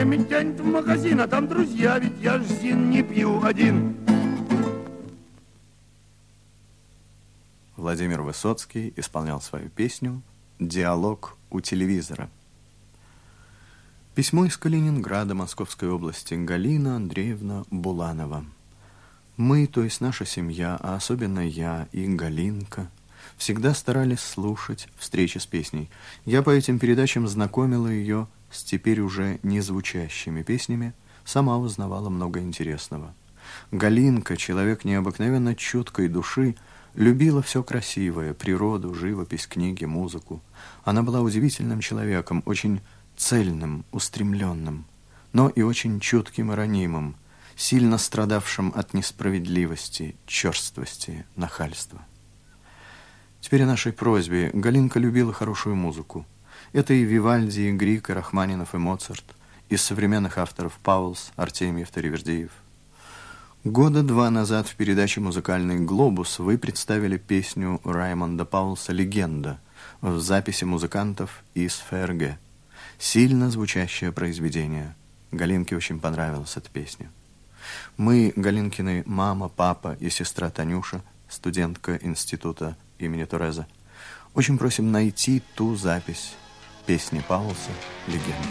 Тянет в магазин, а там друзья, ведь я ж зин не пью один. Владимир Высоцкий исполнял свою песню «Диалог у телевизора». Письмо из Калининграда, Московской области, Галина Андреевна Буланова. Мы, то есть наша семья, а особенно я и Галинка, всегда старались слушать встречи с песней. Я по этим передачам знакомила ее с теперь уже не звучащими песнями, сама узнавала много интересного. Галинка, человек необыкновенно чуткой души, любила все красивое, природу, живопись, книги, музыку. Она была удивительным человеком, очень цельным, устремленным, но и очень чутким и ранимым, сильно страдавшим от несправедливости, черствости, нахальства. Теперь о нашей просьбе. Галинка любила хорошую музыку. Это и Вивальди, и Грик, и Рахманинов, и Моцарт, из современных авторов Паулс, Артемьев, Таривердиев. Года 2 назад в передаче «Музыкальный глобус» вы представили песню Раймонда Паулса «Легенда» в записи музыкантов из ФРГ. Сильно звучащее произведение. Галинке очень понравилась эта песня. Мы, Галинкины мама, папа и сестра Танюша, студентка института имени Тореза, очень просим найти ту запись песни Паулса «Легенда».